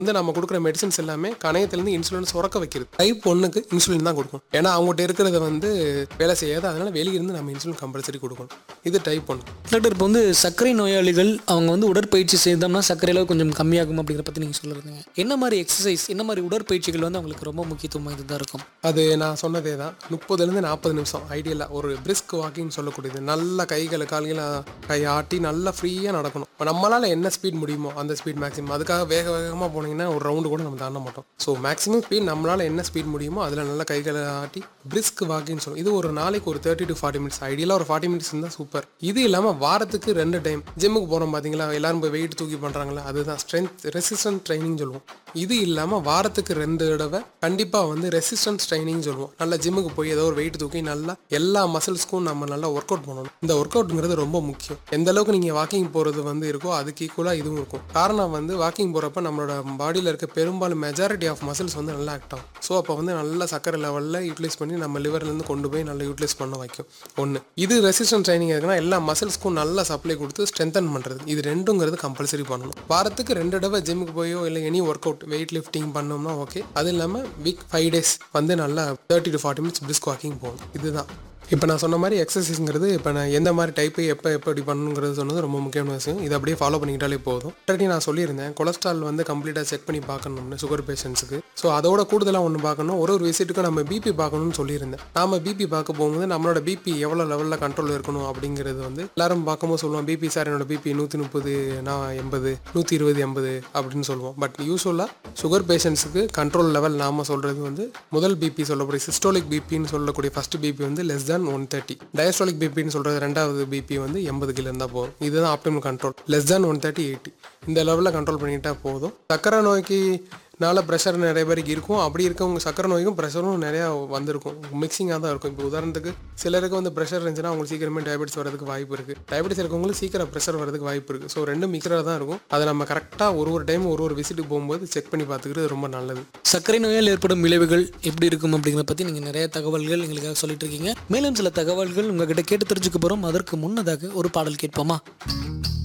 வந்து நம்ம கொடுக்குற மெடிசன்ஸ் எல்லாமே கணையத்திலேருந்து இன்சுலின் சுரக்க வைக்கிறது. டைப் 1க்கு இன்சுலின் தான் கொடுக்கும். ஏன்னா அவங்ககிட்ட இருக்கிறத வந்து வேலை செய்யாது. அதனால வெளியிருந்து நம்ம இன்சுலின் கம்பல்சரி கொடுக்கணும். இது டைப் 1. டாக்டர், இப்போ வந்து சர்க்கரை நோயாளிகள் அவங்க வந்து உடற்பயிற்சி செய்தோம்னா சர்க்கரை அளவு கொஞ்சம் கம்மியாகும் அப்படிங்கிற பற்றி நீங்கள் சொல்லுறீங்க. என்ன மாதிரி எக்ஸசைஸ், என்ன மாதிரி உடற்பயிற்சிகள் வந்து அவங்களுக்கு ரொம்ப முக்கியத்துவம் வாய்ந்ததாக இருக்கும்? அது நான் சொன்னதே தான். 30லேருந்து 40 நிமிஷம் ஐடியலாக ஒரு பிரிஸ்க் வாக்கிங் சொல்லக்கூடியது. நல்லா கைகளை கால்களை ஆட்டி நல்லா ஃப்ரீயாக நடக்கணும். இப்போ நம்மளால் என்ன ஸ்பீட் முடியுமோ அந்த ஸ்பீட் மேக்ஸிமம். அதுக்காக வேக வேகமாக போனீங்கன்னா ஒரு ரவுண்டு கூட நம்ம தாண்ட மாட்டோம். ஸோ மேக்ஸிமம் ஸ்பீட் நம்மளால் என்ன ஸ்பீட் முடியுமோ அதில் நல்லா கைகளை ஆட்டி பிரிஸ்க் வாக்கிங் சொல்லுவோம். இது ஒரு நாளைக்கு ஒரு 30 to 40 மினிட்ஸ், ஐடியலாக ஒரு 40 மினிட்ஸ் இருந்தால் சூப்பர். இது இல்லாமல் வாரத்துக்கு 2 டைம் ஜிம்முக்கு போகிறோம் பார்த்தீங்களா, எல்லாரும் போய் வெயிட் தூக்கி பண்ணுறாங்களா, அதுதான் ஸ்ட்ரென்த் ரெசிஸ்டன்ட் ட்ரைனிங் சொல்லுவோம். இது இல்லாமல் வாரத்துக்கு 2 தடவை கண்டிப்பாக வந்து ரெசிஸ்டன்ஸ் ட்ரைனிங் சொல்லுவோம். நல்லா ஜிம்முக்கு போய் ஏதோ ஒரு வெயிட் தூக்கி நல்லா எல்லா மசில்ஸ்க்கும் நம்ம நல்லா ஒர்க் அவுட் பண்ணணும். இந்த ஒர்க் அவுட்ங்கிறது ரொம்ப முக்கியம். எந்த அளவுக்கு நீங்கள் வாக்கிங் போகிறது வந்து இருக்கோ அதுக்கு ஈக்குவலாக இதுவும் இருக்கும். காரணம் வந்து வாக்கிங் போகிறப்ப நம்மளோட பாடியில் இருக்க பெரும்பாலும் மெஜாரிட்டி ஆஃப் மசில்ஸ் வந்து நல்லா ஆக்ட் ஆகும். ஸோ அப்போ வந்து நல்லா சக்கரை லெவலில் யூட்டிலைஸ் பண்ணி நம்ம லிவர்லேருந்து கொண்டு போய் நல்லா யூட்டிலைஸ் பண்ண வைக்கும். ஒன்று இது ரெசிஸ்டன்ஸ் ட்ரைனிங் இருக்குன்னா எல்லா மசில்ஸ்க்கும் நல்லா சப்ளை கொடுத்து ஸ்ட்ரென்தன் பண்ணுறது. இது ரெண்டுங்கிறது கம்பல்சரி பண்ணணும். வாரத்துக்கு 2 தடவை ஜிம்முக்கு போயோ இல்லை any work out weight lifting பண்ணோம்னா ஓகே. அது இல்லாமல் வீக் 5 days வந்து நல்லா 30 to 40 மினிட்ஸ் பிரிஸ்க் வாக்கிங் போகணும். இதுதான். இப்போ நான் சொன்ன மாதிரி எக்ஸசைஸ்ங்கிறது இப்போ நான் எந்த மாதிரி டைப்பு எப்போ எப்படி பண்ணணுங்கிறது சொன்னது ரொம்ப முக்கியமான விஷயம். இதை அப்படியே ஃபாலோ பண்ணிக்கிட்டாலே போதும். ஆல்ரெடி நான் சொல்லியிருந்தேன் கொலஸ்ட்ரால் வந்து கம்ப்ளீட்டாக செக் பண்ணி பார்க்கணும்னு சுகர் பேஷண்ட்ஸுக்கு. ஸோ அதோட கூடுதலாக ஒன்று பார்க்கணும், ஒரு விசிட்டுக்கு நம்ம பிபி பார்க்கணும்னு சொல்லியிருந்தேன். நாம் பிபி பார்க்க போகும்போது நம்மளோட பிபி எவ்வளோ லெவலில் கண்ட்ரோல் இருக்கணும் அப்படிங்கிறது வந்து எல்லாரும் பார்க்கும்போது சொல்லுவோம், பிபி சார் என்னோட பிபி 130, நான் 80, 120, 80 அப்படின்னு சொல்லுவோம். பட் யூஸ்வலாக சுகர் பேஷண்ட்ஸுக்கு கண்ட்ரோல் லெவல் நாம் சொல்கிறது வந்து முதல் பிபி சொல்லக்கூடிய சிஸ்டோலிக் பிபின்னு சொல்லக்கூடிய ஃபர்ஸ்ட் பிபி வந்து less than 130. டயஸ்டாலிக் பிபின்னு சொல்கிறது ரெண்டாவது பிபி வந்து 80 கிலோ இருந்தால் போதும். இதுதான் ஆப்டிமல் கண்ட்ரோல். less than 130, 80 இந்த லெவலில் கண்ட்ரோல் பண்ணிக்கிட்டா போதும். சக்கரை நோய்க்கு ப்ரெஷர் நிறைய பேருக்கு இருக்கும். அப்படி இருக்கவங்க சக்கரை நோய்க்கும் ப்ரெஷரும் நிறையா வந்திருக்கும். மிக்சிங்காக தான் இருக்கும். இப்போ உதாரணத்துக்கு சிலருக்கு வந்து ப்ரெஷர் இருந்துச்சுன்னா அவங்களுக்கு சீக்கிரமே டயபெட்டிஸ் வரதுக்கு வாய்ப்பு இருக்குது. டயபெட்டிஸ் இருக்கவங்களுக்கு சீக்கிரம் ப்ரெஷர் வரதுக்கு வாய்ப்பு இருக்குது. ஸோ ரெண்டும் மிக்சராக தான் இருக்கும். அதை நம்ம கரெக்டாக ஒரு டைம் ஒரு விசிட்டுக்கு போகும்போது செக் பண்ணி பார்த்துக்கிறது ரொம்ப நல்லது. சர்க்கரை நோயால் ஏற்படும் விளைவுகள் எப்படி இருக்கும் அப்படிங்கிறத பற்றி நீங்கள் நிறைய தகவல்கள் எங்களுக்காக சொல்லிட்டு இருக்கீங்க. மேலும் சில தகவல்கள் உங்ககிட்ட கேட்டு தெரிஞ்சுக்க போகிறோம். அதற்கு முன்னதாக ஒரு பாடல் கேட்போமா?